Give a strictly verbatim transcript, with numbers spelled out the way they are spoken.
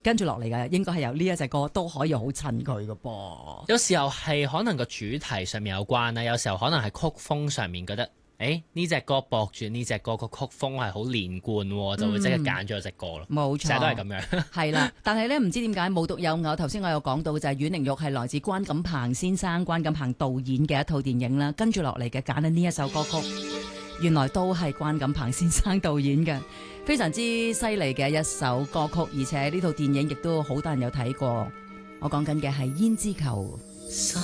跟住落嚟嘅應該係由呢一隻歌都可以好襯佢嘅噃。 有時候係可能個主題上面有關啦，有時候可能係曲風上面覺得。誒呢隻歌駁住呢隻歌個曲風係好連貫，就會即刻揀咗隻歌咯。 冇錯， 成日都係咁樣。 係啦，但係咧唔知點解無獨有偶，頭先我有講到就係阮玲玉係來自關錦鵬先生、關錦鵬導演嘅一套電影啦。跟住落嚟嘅揀緊呢一首歌曲，原來都係關錦鵬先生導演嘅，非常之犀利嘅一首歌曲，而且呢套電影亦都好多人有睇過。我講緊嘅係《胭脂扣》。